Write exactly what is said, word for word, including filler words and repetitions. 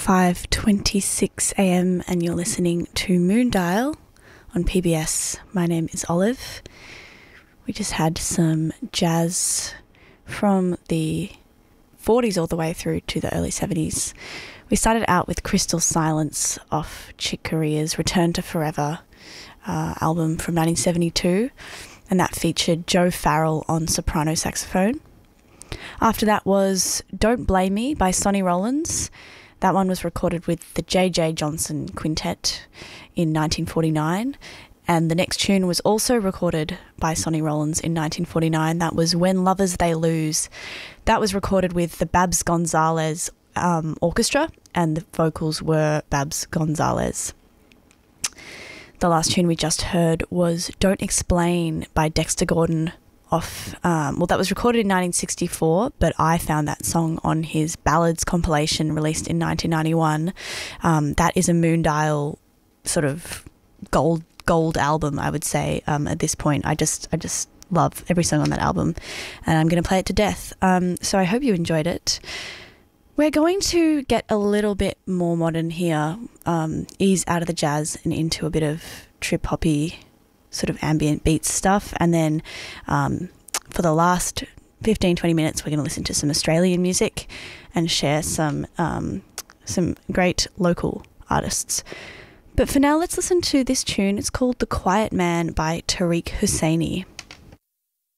five twenty-six a m and you're listening to Moondial on P B S. My name is Olive. We just had some jazz from the forties all the way through to the early seventies. We started out with Crystal Silence off Chick Corea's Return to Forever uh, album from nineteen seventy-two, and that featured Joe Farrell on soprano saxophone. After that was Don't Blame Me by Sonny Rollins. That one was recorded with the J J Johnson Quintet in nineteen forty-nine, and the next tune was also recorded by Sonny Rollins in nineteen forty-nine. That was When Lovers They Lose. That was recorded with the Babs Gonzalez um, Orchestra, and the vocals were Babs Gonzalez. The last tune we just heard was Don't Explain by Dexter Gordon off, um, well, that was recorded in nineteen sixty-four, but I found that song on his Ballads compilation released in nineteen ninety-one. Um, that is a Moondial sort of gold gold album, I would say. Um, at this point, I just I just love every song on that album, and I'm going to play it to death. Um, so I hope you enjoyed it. We're going to get a little bit more modern here, um, ease out of the jazz and into a bit of trip-hoppy sort of ambient beats stuff, and then um, for the last fifteen to twenty minutes we're going to listen to some Australian music and share some um, some great local artists. But for now, let's listen to this tune. It's called The Quiet Man by Tariq Husseini.